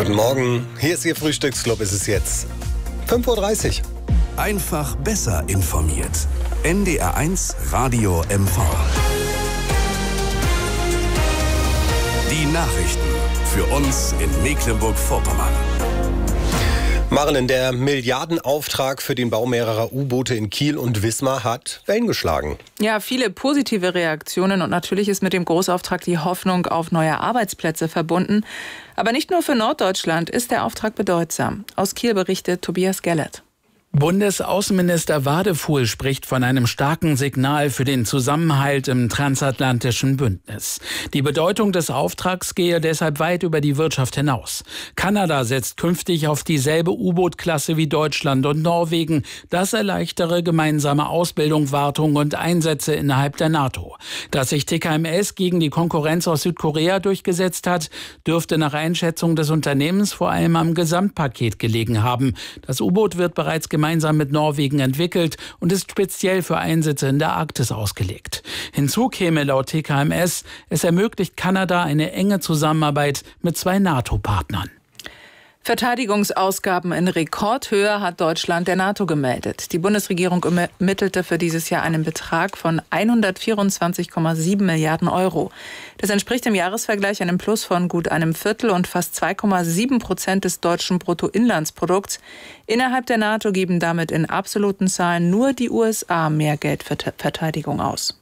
Guten Morgen, hier ist Ihr Frühstücksclub, es ist jetzt 5:30 Uhr. Einfach besser informiert. NDR1 Radio MV. Die Nachrichten für uns in Mecklenburg-Vorpommern. Marilyn, der Milliardenauftrag für den Bau mehrerer U-Boote in Kiel und Wismar hat Wellen geschlagen. Ja, viele positive Reaktionen und natürlich ist mit dem Großauftrag die Hoffnung auf neue Arbeitsplätze verbunden. Aber nicht nur für Norddeutschland ist der Auftrag bedeutsam. Aus Kiel berichtet Tobias Gellert. Bundesaußenminister Wadefuhl spricht von einem starken Signal für den Zusammenhalt im transatlantischen Bündnis. Die Bedeutung des Auftrags gehe deshalb weit über die Wirtschaft hinaus. Kanada setzt künftig auf dieselbe U-Boot-Klasse wie Deutschland und Norwegen. Das erleichtere gemeinsame Ausbildung, Wartung und Einsätze innerhalb der NATO. Dass sich TKMS gegen die Konkurrenz aus Südkorea durchgesetzt hat, dürfte nach Einschätzung des Unternehmens vor allem am Gesamtpaket gelegen haben. Das U-Boot wird bereits gemeinsam mit Norwegen entwickelt und ist speziell für Einsätze in der Arktis ausgelegt. Hinzu käme laut TKMS, es ermöglicht Kanada eine enge Zusammenarbeit mit 2 NATO-Partnern. Verteidigungsausgaben in Rekordhöhe hat Deutschland der NATO gemeldet. Die Bundesregierung ermittelte für dieses Jahr einen Betrag von 124,7 Milliarden Euro. Das entspricht im Jahresvergleich einem Plus von gut einem Viertel und fast 2,7% des deutschen Bruttoinlandsprodukts. Innerhalb der NATO geben damit in absoluten Zahlen nur die USA mehr Geld für Verteidigung aus.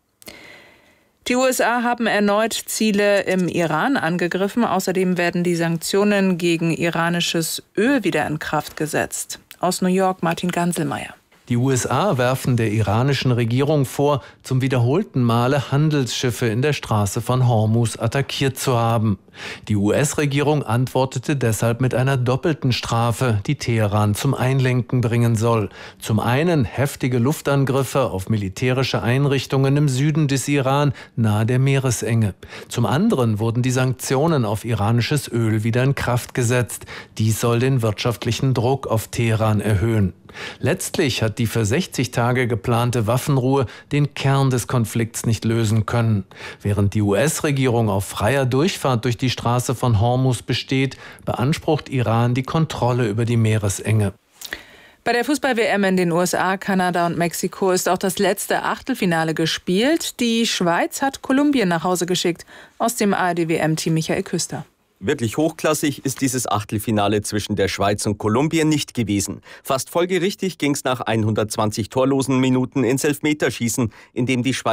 Die USA haben erneut Ziele im Iran angegriffen. Außerdem werden die Sanktionen gegen iranisches Öl wieder in Kraft gesetzt. Aus New York Martin Ganselmeier. Die USA werfen der iranischen Regierung vor, zum wiederholten Male Handelsschiffe in der Straße von Hormuz attackiert zu haben. Die US-Regierung antwortete deshalb mit einer doppelten Strafe, die Teheran zum Einlenken bringen soll. Zum einen heftige Luftangriffe auf militärische Einrichtungen im Süden des Iran, nahe der Meeresenge. Zum anderen wurden die Sanktionen auf iranisches Öl wieder in Kraft gesetzt. Dies soll den wirtschaftlichen Druck auf Teheran erhöhen. Letztlich hat die für 60 Tage geplante Waffenruhe den Kern des Konflikts nicht lösen können. Während die US-Regierung auf freier Durchfahrt durch die Straße von Hormuz besteht, beansprucht Iran die Kontrolle über die Meeresenge. Bei der Fußball-WM in den USA, Kanada und Mexiko ist auch das letzte Achtelfinale gespielt. Die Schweiz hat Kolumbien nach Hause geschickt. Aus dem ARD-WM-Team Michael Küster. Wirklich hochklassig ist dieses Achtelfinale zwischen der Schweiz und Kolumbien nicht gewesen. Fast folgerichtig ging es nach 120 torlosen Minuten ins Elfmeterschießen, in dem die Schweiz